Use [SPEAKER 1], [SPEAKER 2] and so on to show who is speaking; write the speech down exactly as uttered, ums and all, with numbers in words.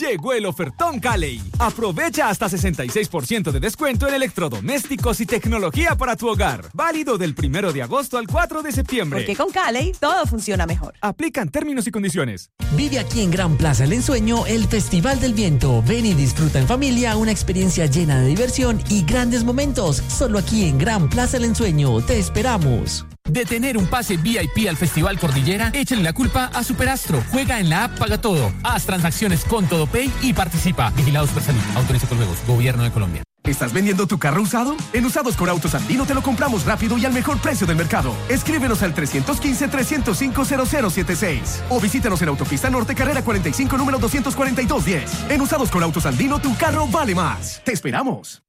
[SPEAKER 1] Llegó el ofertón Cali. Aprovecha hasta sesenta y seis por ciento de descuento en electrodomésticos y tecnología para tu hogar. Válido del primero de agosto al cuatro de septiembre.
[SPEAKER 2] Porque con Cali todo funciona mejor.
[SPEAKER 1] Aplican términos y condiciones.
[SPEAKER 3] Vive aquí en Gran Plaza El Ensueño el Festival del Viento. Ven y disfruta en familia una experiencia llena de diversión y grandes momentos. Solo aquí en Gran Plaza El Ensueño. Te esperamos.
[SPEAKER 4] De tener un pase V I P al Festival Cordillera, échale la culpa a Superastro. Juega en la app Paga Todo. Haz transacciones con TodoPay y participa. Vigilados por Salud. Autoriza con juegos. Gobierno de Colombia.
[SPEAKER 5] ¿Estás vendiendo tu carro usado? En Usados con Autos Andino te lo compramos rápido y al mejor precio del mercado. Escríbenos al tres uno cinco, tres cero cinco, cero cero siete seis o visítanos en Autopista Norte, carrera cuarenta y cinco, número doscientos cuarenta y dos diez. En Usados con Autos Andino, tu carro vale más. ¡Te esperamos!